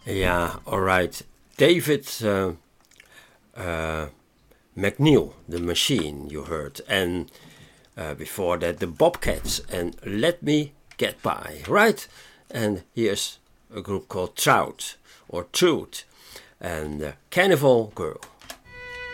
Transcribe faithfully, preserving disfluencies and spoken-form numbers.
Yeah, all right. David uh, uh, McNeil, The Machine, you heard. And uh, before that, the Bobcats and Let Me Get By, right? And here's a group called Trout or Truth and uh, Carnival Girl.